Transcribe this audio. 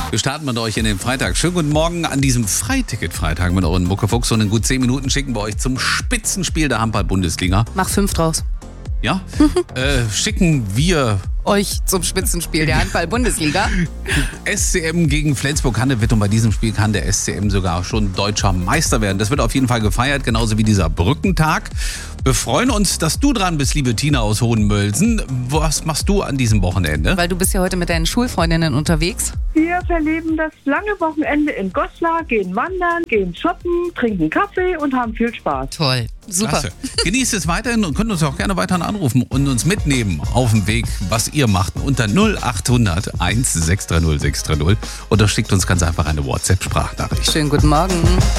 Wir starten mit euch in den Freitag. Schönen guten Morgen an diesem Freiticket-Freitag mit euren Muckefuchs. Und in gut 10 Minuten schicken wir euch zum Spitzenspiel der Handball-Bundesliga. Mach 5 draus. Ja? Schicken wir Euch zum Spitzenspiel der Handball-Bundesliga. SCM gegen Flensburg-Handewitt. Und bei diesem Spiel kann der SCM sogar schon deutscher Meister werden. Das wird auf jeden Fall gefeiert, genauso wie dieser Brückentag. Wir freuen uns, dass du dran bist, liebe Tina aus Hohenmölsen. Was machst du an diesem Wochenende? Weil du bist ja heute mit deinen Schulfreundinnen unterwegs. Wir verleben das lange Wochenende in Goslar, gehen wandern, gehen shoppen, trinken Kaffee und haben viel Spaß. Toll, super. Klasse. Genießt es weiterhin und könnt uns auch gerne weiterhin anrufen und uns mitnehmen auf dem Weg, was ihr macht, unter 0800 1630 630 oder schickt uns ganz einfach eine WhatsApp-Sprachnachricht. Schönen guten Morgen.